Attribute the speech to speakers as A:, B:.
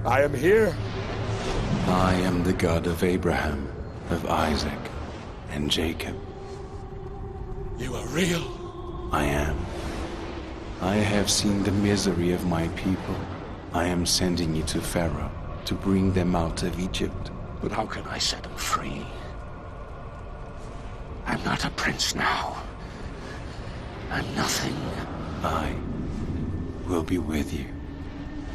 A: I am here.
B: I am the God of Abraham, of Isaac, and Jacob.
A: You are real.
B: I am. I have seen the misery of my people. I am sending you to Pharaoh to bring them out of Egypt.
C: But how can I set them free? I'm not a prince now. I'm nothing.
B: I will be with you.